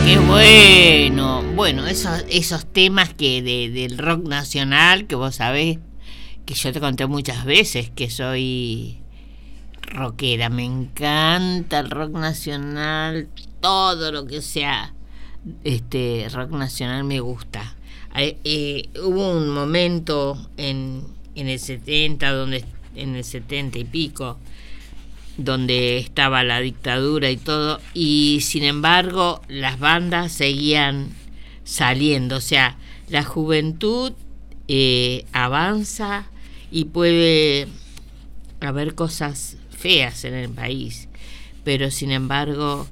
qué bueno. Bueno, esos temas que del rock nacional, que vos sabés que yo te conté muchas veces que soy rockera. Me encanta el rock nacional, todo lo que sea rock nacional me gusta. Hubo un momento en el 70, en el 70 y pico, donde estaba la dictadura y todo, y sin embargo las bandas seguían saliendo. O sea, la juventud avanza y puede haber cosas feas en el país, pero sin embargo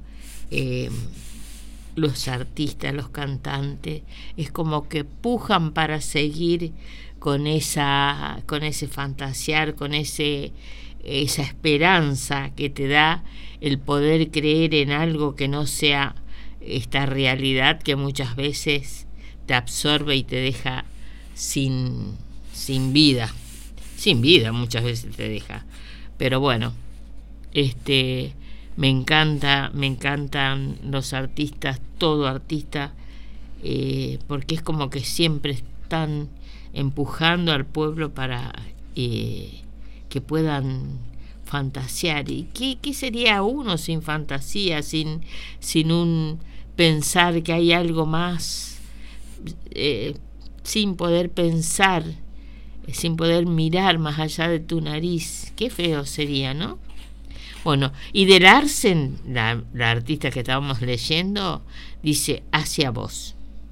los artistas, los cantantes, es como que pujan para seguir con ese fantasear, con esa esperanza que te da el poder creer en algo que no sea esta realidad que muchas veces te absorbe y te deja sin vida muchas veces te deja. Pero bueno, me encantan los artistas, todo artista, porque es como que siempre están empujando al pueblo para que puedan fantasear. ¿Y qué sería uno sin fantasía, sin un pensar que hay algo más, sin poder pensar, sin poder mirar más allá de tu nariz? Qué feo sería, ¿no? Bueno, y de Larsen, la artista que estábamos leyendo, dice: hacia vos.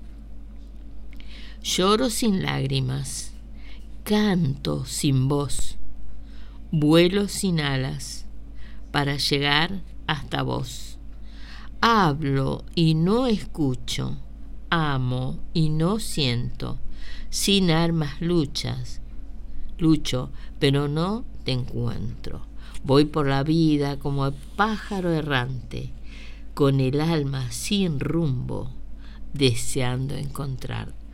Lloro sin lágrimas, canto sin voz, vuelo sin alas para llegar hasta vos. Hablo y no escucho, amo y no siento, sin armas lucho, pero no te encuentro. Voy por la vida como el pájaro errante, con el alma sin rumbo, deseando encontrarte.